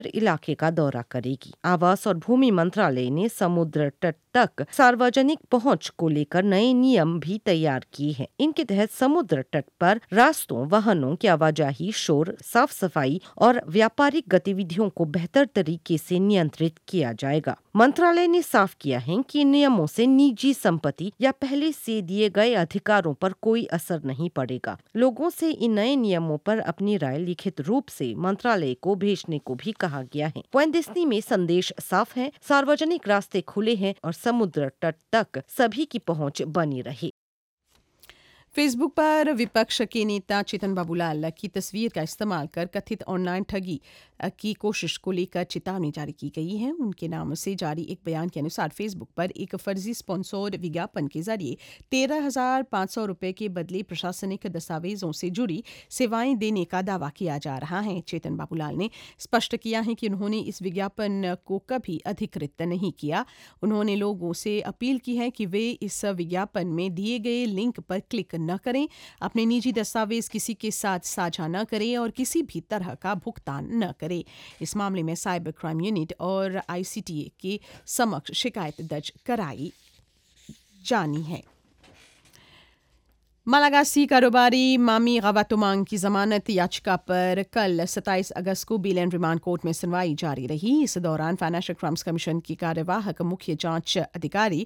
इलाके का दौरा करेगी। आवास और भूमि मंत्रालय ने समुद्र तट तक सार्वजनिक पहुंच को लेकर नए नियम भी तैयार किए हैं। इनके तहत समुद्र तट पर रास्तों, वाहनों की आवाजाही, शोर, साफ सफाई और व्यापारिक गतिविधियों को बेहतर तरीके से नियंत्रित किया जाएगा। मंत्रालय ने साफ किया है कि इन नियमों से निजी संपत्ति या पहले से दिए गए अधिकारों पर कोई असर नहीं पड़ेगा। लोगों से इन नए नियमों पर अपनी राय लिखित रूप से मंत्रालय को भेजने को भी कहा गया है। पॉइंट डिस्नी में संदेश साफ है, सार्वजनिक रास्ते खुले हैं और समुद्र तट तक सभी की पहुंच बनी रहे। फेसबुक पर विपक्ष के नेता चेतन बाबूलाल की तस्वीर का इस्तेमाल कर कथित ऑनलाइन ठगी की कोशिश को लेकर चेतावनी जारी की गई है। उनके नाम से जारी एक बयान के अनुसार फेसबुक पर एक फर्जी स्पॉन्सर्ड विज्ञापन के जरिए 13,500 रुपये के बदले प्रशासनिक दस्तावेजों से जुड़ी सेवाएं देने का दावा किया जा रहा है। चेतन बाबूलाल ने स्पष्ट किया है कि उन्होंने इस विज्ञापन को कभी अधिकृत नहीं किया। उन्होंने लोगों से अपील की है कि वे इस विज्ञापन में दिए गए लिंक पर क्लिक न करें, अपने निजी दस्तावेज किसी के साथ साझा न करें और किसी भी तरह का भुगतान न करें। इस मामले में साइबर क्राइम यूनिट और ICTA के समक्ष शिकायत दर्ज कराई जानी है। मलागासी कारोबारी मामी गवातुमांग की जमानत याचिका पर कल 27 अगस्त को बेल एंड रिमांड कोर्ट में सुनवाई जारी रही। इस दौरान फाइनेंशियल क्राइम्स कमीशन की कार्यवाहक मुख्य जांच अधिकारी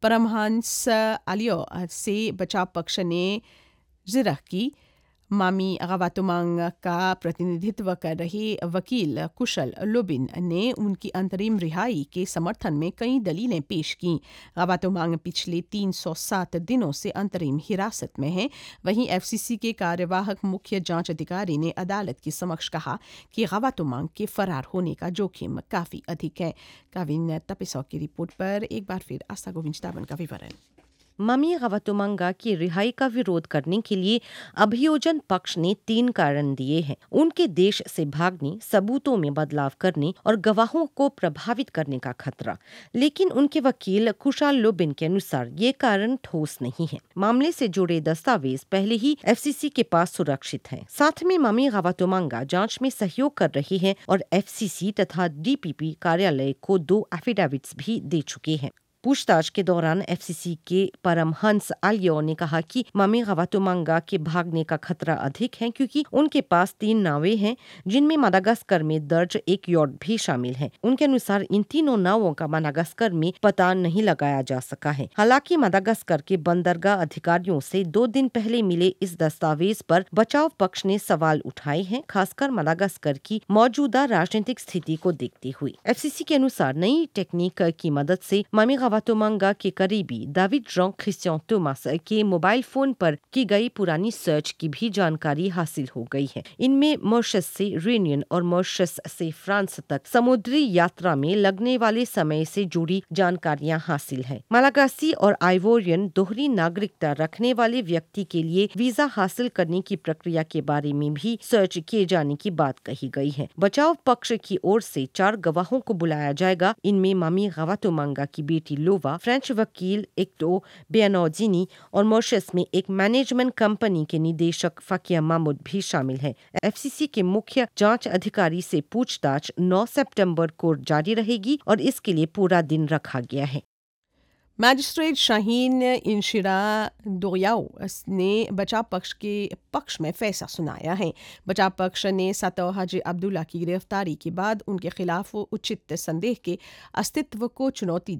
परमहंस आलियो से बचाव पक्ष ने जिरह की। मामी गवातुमांग का प्रतिनिधित्व कर रहे वकील कुशल लुबिन ने उनकी अंतरिम रिहाई के समर्थन में कई दलीलें पेश की। गवातुमांग पिछले 307 दिनों से अंतरिम हिरासत में है। वहीं FCC के कार्यवाहक मुख्य जांच अधिकारी ने अदालत के समक्ष कहा कि गवातुमांग के फरार होने का जोखिम काफी अधिक है। काविन तपिसौ की रिपोर्ट पर एक बार फिर आस्था गोविंद का विवरण। मामी गवातुमांगा की रिहाई का विरोध करने के लिए अभियोजन पक्ष ने 3 कारण दिए हैं। उनके देश से भागने, सबूतों में बदलाव करने और गवाहों को प्रभावित करने का खतरा। लेकिन उनके वकील कुशाल लुबिन के अनुसार ये कारण ठोस नहीं है। मामले से जुड़े दस्तावेज पहले ही FCC के पास सुरक्षित हैं। साथ में मामी गवातुमांगा जांच में सहयोग कर रही है और FCC तथा DPP कार्यालय को 2 एफिडेविट्स भी दे चुके हैं। पूछताछ के दौरान FCC के परमहंस आलियो ने कहा कि मामी गवातुमांगा के भागने का खतरा अधिक है क्योंकि उनके पास 3 नावें हैं जिनमें मडागास्कर में दर्ज एक यॉट भी शामिल है। उनके अनुसार इन तीनों नावों का मडागास्कर में पता नहीं लगाया जा सका है। हालांकि मडागास्कर के बंदरगाह अधिकारियों से 2 दिन पहले मिले इस दस्तावेज पर बचाव पक्ष ने सवाल उठाए हैं, खासकर मडागास्कर की मौजूदा राजनीतिक स्थिति को देखते हुए। FCC के अनुसार नई टेक्निक की मदद से मामी गवातुमांगा के करीबी दाविद जॉन क्रिस्टियन थॉमस के मोबाइल फोन पर की गई पुरानी सर्च की भी जानकारी हासिल हो गई है। इनमें मॉरिशस से रेनियन और मॉरिशस से फ्रांस तक समुद्री यात्रा में लगने वाले समय से जुड़ी जानकारियां हासिल है। मलागासी और आइवोरियन दोहरी नागरिकता रखने वाले व्यक्ति के लिए वीजा हासिल करने की प्रक्रिया के बारे में भी सर्च किए जाने की बात कही गई है। बचाव पक्ष की ओर से 4 गवाहों को बुलाया जाएगा। इनमें मामी गवातुमांगा की बेटी लोवा, फ्रेंच वकील एक्टो बेनोजिनी और मॉरिशस में एक मैनेजमेंट कंपनी के निदेशक फकिया महमूद भी शामिल है। FCC के मुख्य जांच अधिकारी से पूछताछ 9 सितंबर को जारी रहेगी और इसके लिए पूरा दिन रखा गया है। मैजिस्ट्रेट शाहीन इंशिरा दोयाओ ने बचाव पक्ष के पक्ष में फैसला सुनाया है। बचाव पक्ष ने सतो हाजी अब्दुल्ला की गिरफ्तारी के बाद उनके खिलाफ उचित संदेह के अस्तित्व को चुनौती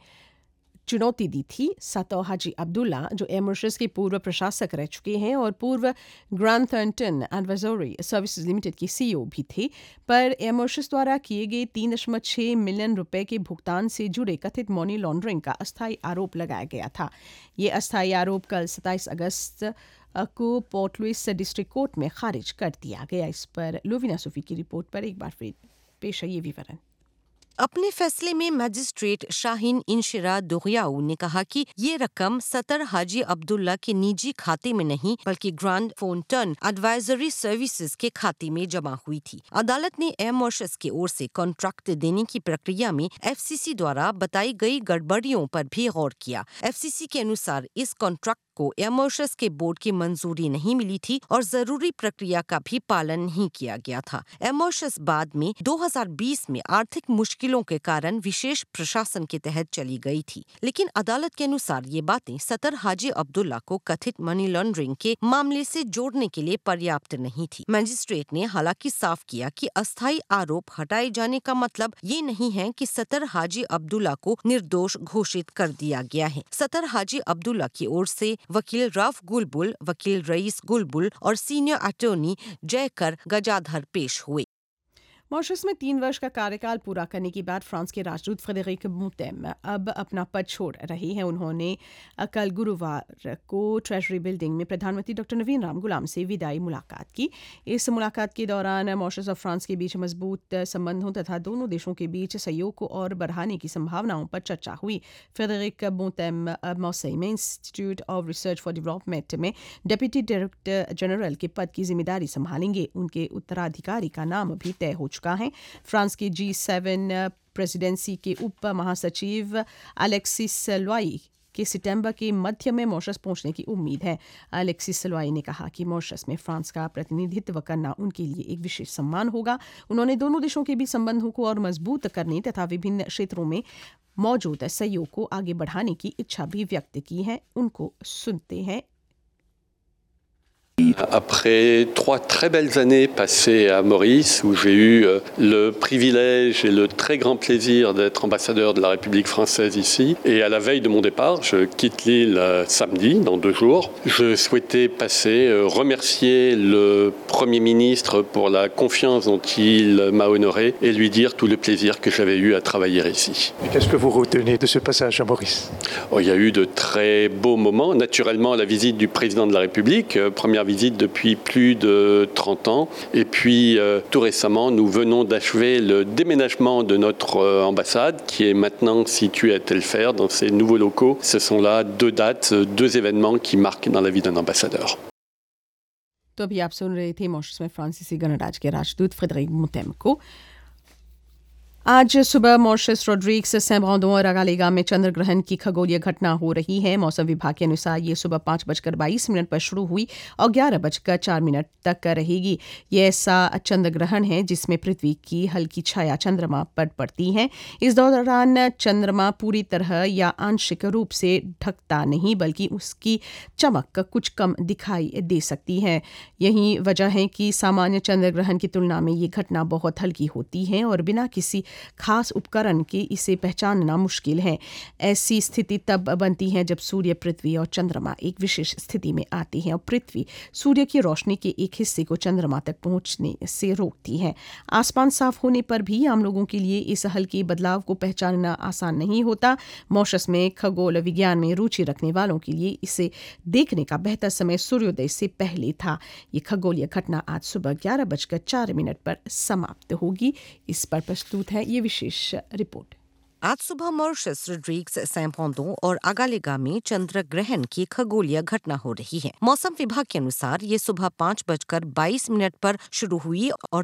दी थी। सतो हाजी अब्दुल्ला, जो मॉरिशस के पूर्व प्रशासक रह चुके हैं और पूर्व ग्रांड थर्नटन एडवाइजरी सर्विसेज लिमिटेड के CEO भी थे, पर मॉरिशस द्वारा किए गए 3.6 मिलियन रुपए के भुगतान से जुड़े कथित मनी लॉन्ड्रिंग का अस्थायी आरोप लगाया गया था। ये अस्थायी आरोप कल 27 अगस्त को पोर्ट लुइस डिस्ट्रिक्ट कोर्ट में खारिज कर दिया गया। इस पर लुविना सूफी की रिपोर्ट पर एक बार फिर पेश है ये विवरण। अपने फैसले में मैजिस्ट्रेट शाहीन इंशिरा दोयाओ ने कहा कि ये रकम सतर हाजी अब्दुल्ला के निजी खाते में नहीं बल्कि ग्रांड थॉर्नटन एडवाइजरी सर्विसेज के खाते में जमा हुई थी। अदालत ने एयर मॉरिशस की ओर से कॉन्ट्रैक्ट देने की प्रक्रिया में FCC द्वारा बताई गई गड़बड़ियों पर भी गौर किया। FCC के अनुसार इस कॉन्ट्रैक्ट को एमओएस के बोर्ड की मंजूरी नहीं मिली थी और जरूरी प्रक्रिया का भी पालन नहीं किया गया था। एमओएस बाद में 2020 में आर्थिक मुश्किलों के कारण विशेष प्रशासन के तहत चली गई थी, लेकिन अदालत के अनुसार ये बातें सतर हाजी अब्दुल्ला को कथित मनी लॉन्ड्रिंग के मामले से जोड़ने के लिए पर्याप्त नहीं थी। मजिस्ट्रेट ने हालांकि साफ किया कि अस्थायी आरोप हटाए जाने का मतलब ये नहीं है कि सतर हाजी अब्दुल्ला को निर्दोष घोषित कर दिया गया है। सतर हाजी अब्दुल्ला की ओर से वकील रऊफ गुलबुल, वकील रईस गुलबुल और सीनियर अटॉर्नी जयकर गजाधर पेश हुए। मॉरिशस में 3 वर्ष का कार्यकाल पूरा करने के बाद फ्रांस के राजदूत फ्रेडरिक मोंटेम अब अपना पद छोड़ रहे हैं। उन्होंने कल गुरुवार को ट्रेजरी बिल्डिंग में प्रधानमंत्री डॉक्टर नवीन राम गुलाम से विदाई मुलाकात की। इस मुलाकात के दौरान मॉरिशस और फ्रांस के बीच मजबूत संबंधों तथा दोनों देशों के बीच सहयोग को और बढ़ाने की संभावनाओं पर चर्चा हुई। फ्रेडरिक मोंटेम अब मार्सेई में institute of research for development में डेप्यूटी डायरेक्टर जनरल के पद की जिम्मेदारी संभालेंगे। उनके उत्तराधिकारी का नाम भी तय हो चुका है। फ्रांस के G7 प्रेसिडेंसी के उप महासचिव अलेक्सिस सेल्वाई के सितंबर के मध्य में मॉरिशस पहुंचने की उम्मीद है। अलेक्सिस सेल्वाई ने कहा कि मॉरिशस में फ्रांस का प्रतिनिधित्व करना उनके लिए एक विशेष सम्मान होगा। उन्होंने दोनों देशों के बीच संबंधों को और मजबूत करने तथा विभिन्न क्षेत्रों में मौजूद सहयोग को आगे बढ़ाने की इच्छा भी व्यक्त की है। उनको सुनते हैं। Après 3 très belles années passées à Maurice, où j'ai eu le privilège et le très grand plaisir d'être ambassadeur de la République française ici, et à la veille de mon départ, je quitte l'île samedi, dans 2 jours, je souhaitais remercier le Premier ministre pour la confiance dont il m'a honoré et lui dire tout le plaisir que j'avais eu à travailler ici. Et qu'est-ce que vous retenez de ce passage à Maurice ? Il y a eu de très beaux moments. Naturellement, la visite du président de la République, première visite depuis plus de 30 ans. Et puis, tout récemment, nous venons d'achever le déménagement de notre ambassade, qui est maintenant située à Telfer, dans ces nouveaux locaux. Ce sont là 2 dates, 2 événements qui marquent dans la vie d'un ambassadeur. तो अभी आप सुन रहे थे Mauritius में फ्रांसीसी गणराज्य के राजदूत फ्रेडरिक मोंटेम को। आज सुबह मॉरिशस, रोड्रिग्स, सैन ब्रांडों और अगालेगा में चंद्र ग्रहण की खगोलीय घटना हो रही है। मौसम विभाग के अनुसार ये सुबह 5:22 पर शुरू हुई और 11:04 तक रहेगी। ये ऐसा चंद्र ग्रहण है जिसमें पृथ्वी की हल्की छाया चंद्रमा पर पड़ती है। इस दौरान चंद्रमा पूरी तरह या आंशिक रूप से ढकता नहीं, बल्कि उसकी चमक कुछ कम दिखाई दे सकती है। यही वजह है कि सामान्य चंद्र ग्रहण की तुलना में ये घटना बहुत हल्की होती है और बिना किसी खास उपकरण के इसे पहचानना मुश्किल है। ऐसी स्थिति तब बनती है जब सूर्य, पृथ्वी और चंद्रमा एक विशेष स्थिति में आते हैं और पृथ्वी सूर्य की रोशनी के एक हिस्से को चंद्रमा तक पहुंचने से रोकती है। आसमान साफ होने पर भी आम लोगों के लिए इस हल्के बदलाव को पहचानना आसान नहीं होता। मॉरिशस में खगोल विज्ञान में रुचि रखने वालों के लिए इसे देखने का बेहतर समय सूर्योदय से पहले था। ये खगोलीय घटना आज सुबह 11:04 पर समाप्त होगी। इस पर प्रस्तुत है ये विशेष रिपोर्ट। आज सुबह मॉरिशस, रोड्रिग्स, सैन ब्रांडों और अगालेगा में चंद्र ग्रहण की खगोलीय घटना हो रही है। मौसम विभाग के अनुसार ये सुबह 5:22 पर शुरू हुई और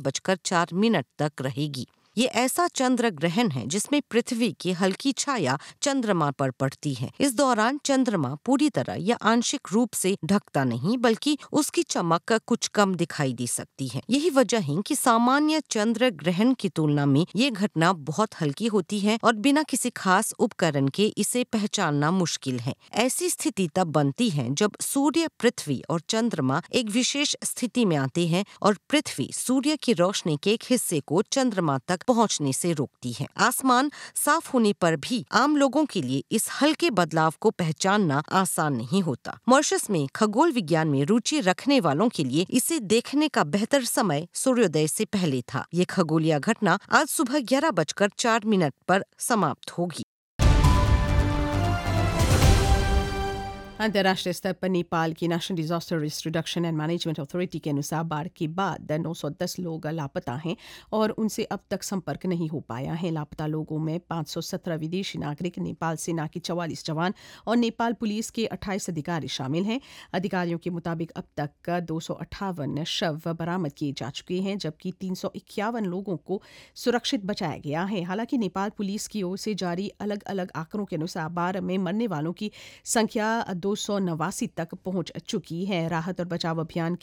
11:04 तक रहेगी। ये ऐसा चंद्र ग्रहण है जिसमें पृथ्वी की हल्की छाया चंद्रमा पर पड़ती है। इस दौरान चंद्रमा पूरी तरह या आंशिक रूप से ढकता नहीं, बल्कि उसकी चमक कुछ कम दिखाई दे सकती है। यही वजह है कि सामान्य चंद्र ग्रहण की तुलना में ये घटना बहुत हल्की होती है और बिना किसी खास उपकरण के इसे पहचानना मुश्किल है। ऐसी स्थिति तब बनती है जब सूर्य, पृथ्वी और चंद्रमा एक विशेष स्थिति में आते हैं और पृथ्वी सूर्य की रोशनी के एक हिस्से को चंद्रमा तक पहुंचने से रोकती है। आसमान साफ होने पर भी आम लोगों के लिए इस हल्के बदलाव को पहचानना आसान नहीं होता। मॉरिशस में खगोल विज्ञान में रुचि रखने वालों के लिए इसे देखने का बेहतर समय सूर्योदय से पहले था। ये खगोलीय घटना आज सुबह 11:04 पर समाप्त होगी। अंतर्राष्ट्रीय स्तर पर नेपाल की national disaster risk reduction and management authority के अनुसार बाढ़ के बाद 910 लोग लापता हैं और उनसे अब तक संपर्क नहीं हो पाया है। लापता लोगों में 517 विदेशी नागरिक, नेपाल सेना के 44 जवान और नेपाल पुलिस के 28 अधिकारी शामिल हैं। अधिकारियों के मुताबिक अब तक 258 शव बरामद किए जा चुके हैं, जबकि 351 लोगों को सुरक्षित बचाया गया है। हालांकि नेपाल पुलिस की ओर से जारी अलग अलग आंकड़ों के अनुसार बाढ़ में मरने वालों की संख्या 2 289 तक पहुंच चुकी है। राहत और बचाव अभियान